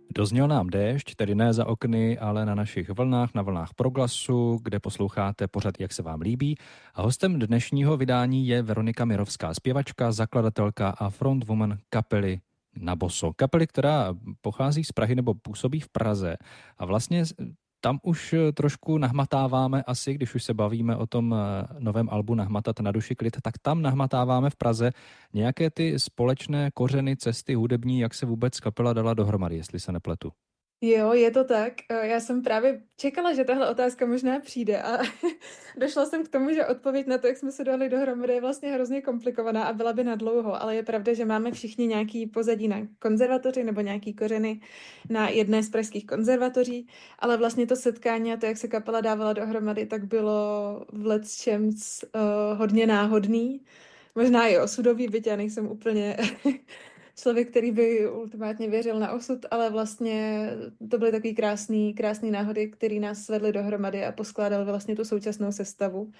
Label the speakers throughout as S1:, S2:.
S1: Dozněl nám déšť, tedy ne za okny, ale na našich vlnách, na vlnách Proglasu, kde posloucháte pořad Jak se vám líbí. A hostem dnešního vydání je Veronika Mirovská, zpěvačka, zakladatelka a frontwoman kapely Naboso. Kapely, která pochází z Prahy nebo působí v Praze. A vlastně tam už trošku nahmatáváme asi, když už se bavíme o tom novém albu Nahmatat na duši klid, tak tam nahmatáváme v Praze nějaké ty společné kořeny, cesty hudební, jak se vůbec kapela dala dohromady, jestli se nepletu.
S2: Jo, je to tak. Já jsem právě čekala, že tahle otázka možná přijde a došla jsem k tomu, že odpověď na to, jak jsme se dali dohromady, je vlastně hrozně komplikovaná a byla by na dlouho, ale je pravda, že máme všichni nějaký pozadí na konzervatoři nebo nějaký kořeny na jedné z pražských konzervatoří, ale vlastně to setkání a to, jak se kapela dávala dohromady, tak bylo v lecčems hodně náhodný. Možná i osudový, byť já nejsem úplně člověk, který by ultimátně věřil na osud, ale vlastně to byly takový krásný náhody, které nás svedly dohromady a poskládaly vlastně tu současnou sestavu.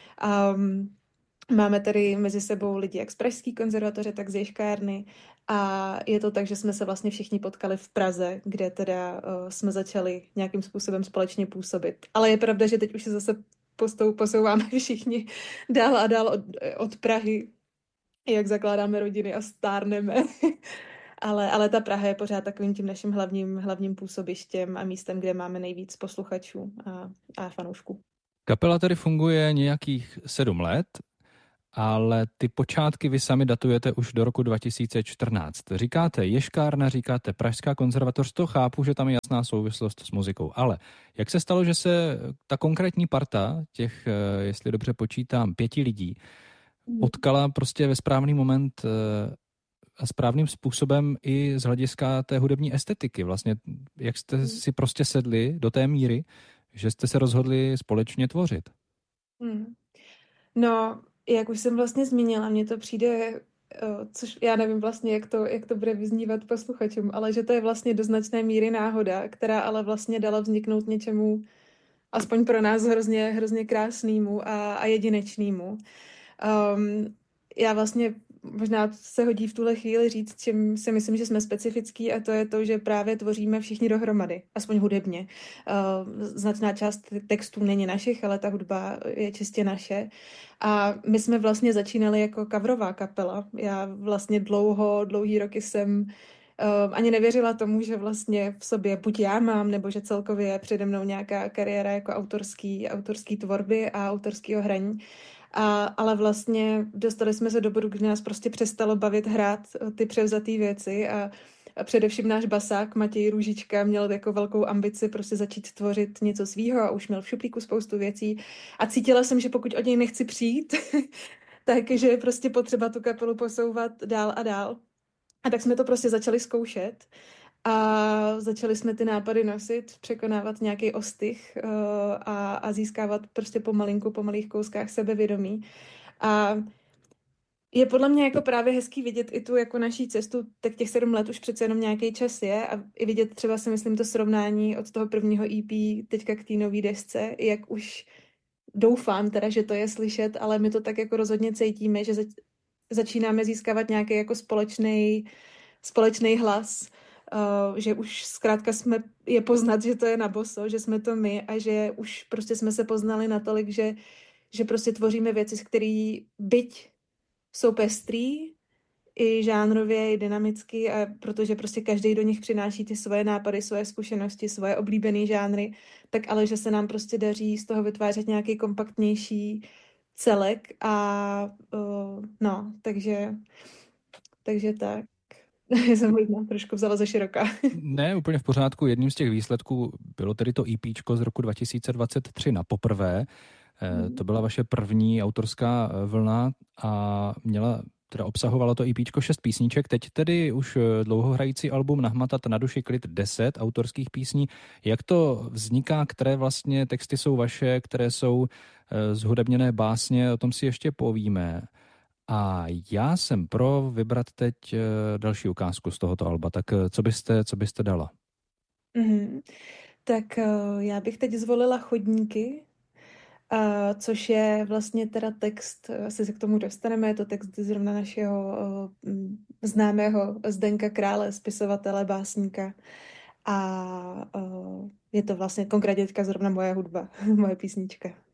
S2: Máme tady mezi sebou lidi jak z Pražské konzervatoře, tak z Ježkárny a je to tak, že jsme se vlastně všichni potkali v Praze, kde teda jsme začali nějakým způsobem společně působit. Ale je pravda, že teď už se zase posouváme všichni dál a dál od Prahy, jak zakládáme rodiny a stárneme. Ale ta Praha je pořád takovým tím naším hlavním působištěm a místem, kde máme nejvíc posluchačů a fanoušků.
S1: Kapela tedy funguje nějakých 7 let, ale ty počátky vy sami datujete už do roku 2014. Říkáte Ježkárna, říkáte Pražská konzervatoř, to chápu, že tam je jasná souvislost s muzikou, ale jak se stalo, že se ta konkrétní parta, těch, jestli dobře počítám, 5 lidí, potkala prostě ve správný moment a správným způsobem i z hlediska té hudební estetiky. Vlastně, jak jste si prostě sedli do té míry, že jste se rozhodli společně tvořit.
S2: No, jak už jsem vlastně zmínila, mně to přijde, což já nevím vlastně, jak to bude vyznívat posluchačům, ale že to je vlastně do značné míry náhoda, která ale vlastně dala vzniknout něčemu, aspoň pro nás hrozně krásnému a jedinečnému. Já vlastně možná se hodí v tuhle chvíli říct, čím si myslím, že jsme specifický, a to je to, že právě tvoříme všichni dohromady, aspoň hudebně. Značná část textů není našich, ale ta hudba je čistě naše. A my jsme vlastně začínali jako coverová kapela. Já vlastně dlouhý roky jsem ani nevěřila tomu, že vlastně v sobě buď já mám, nebo že celkově je přede mnou nějaká kariéra jako autorský tvorby a autorského hraní. Ale vlastně dostali jsme se do bodu, kdy nás prostě přestalo bavit hrát ty převzatý věci a především náš basák Matěj Růžička měl jako velkou ambici prostě začít tvořit něco svýho a už měl v šuplíku spoustu věcí a cítila jsem, že pokud od něj nechci přijít, takže je prostě potřeba tu kapelu posouvat dál a dál. A tak jsme to prostě začali zkoušet a začali jsme ty nápady nosit, překonávat nějaký ostych a získávat prostě po malých kouskách sebevědomí. A je podle mě jako právě hezký vidět i tu jako naší cestu, tak těch 7 let už přece jenom nějaký čas je a i vidět třeba si myslím to srovnání od toho prvního EP teďka k té nový desce, jak už doufám teda, že to je slyšet, ale my to tak jako rozhodně cítíme, že začínáme získávat nějaký jako společný hlas, že už zkrátka je poznat, že to je Naboso, že jsme to my a že už prostě jsme se poznali natolik, že prostě tvoříme věci, z který byť jsou pestrý, i žánrově, i dynamicky, a protože prostě každý do nich přináší ty svoje nápady, svoje zkušenosti, svoje oblíbené žánry, tak ale že se nám prostě daří z toho vytvářet nějaký kompaktnější celek a no, takže tak. Jsem možná trošku vzala ze široka.
S1: Ne, úplně v pořádku. Jedním z těch výsledků bylo tedy to EPčko z roku 2023 na poprvé. To byla vaše první autorská vlna a obsahovalo to EPčko 6 písniček. Teď tedy už dlouho hrající album Nahmatat na duši klid 10 autorských písní. Jak to vzniká, které vlastně texty jsou vaše, které jsou zhudebněné básně, o tom si ještě povíme. A já jsem pro vybrat teď další ukázku z tohoto alba. Tak co byste dala?
S2: Tak já bych teď zvolila Chodníky, což je vlastně teda text, asi se k tomu dostaneme, je to text zrovna našeho známého Zdenka Krále, spisovatele, básníka. a je to vlastně konkrétně teďka zrovna moje hudba, moje písnička.